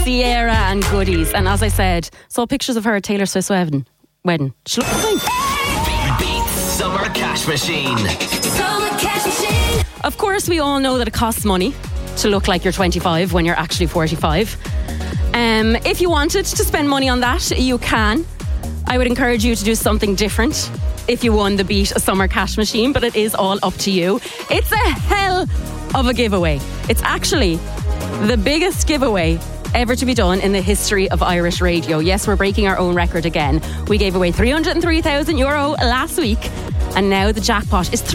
Sierra and Goodies. And as I said, saw pictures of her at Taylor Swift's wedding. She looked fine. Beat Summer Cash Machine. Summer Cash Machine. Of course, we all know that it costs money to look like you're 25 when you're actually 45. If you wanted to spend money on that, you can. I would encourage you to do something different if you won the Beat Summer Cash Machine, but it is all up to you. It's a hell of a giveaway. It's actually the biggest giveaway ever to be done in the history of Irish radio. Yes, we're breaking our own record again. We gave away €303,000 last week, and now the jackpot is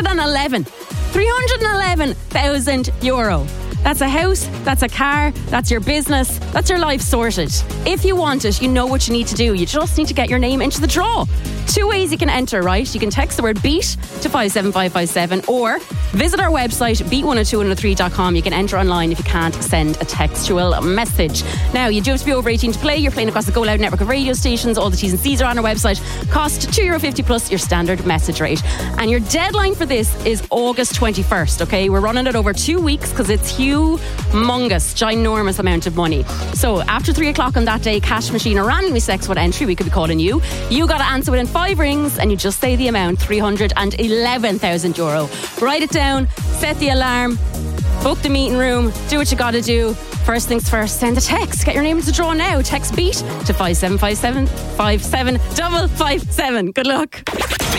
€311,000. That's a house, that's a car, that's your business, that's your life sorted. If you want it, you know what you need to do. You just need to get your name into the draw. 2 ways you can enter, right? You can text the word BEAT to 57557 or visit our website, beat102103.com. You can enter online if you can't send a textual message. Now, you do have to be over 18 to play. You're playing across the Go Loud network of radio stations. All the T's and C's are on our website. Cost €2.50 plus your standard message rate. And your deadline for this is August 21st, okay? We're running it over 2 weeks because it's humongous, ginormous amount of money. So after 3 o'clock on that day, Cash Machine or randomly selects what entry we could be calling you. You got to answer within 5 rings and you just say the amount, €311,000. Write it down, set the alarm, book the meeting room, do what you got to do. First things first, send a text. Get your name into the draw now. Text BEAT to 57557 57557. Good luck.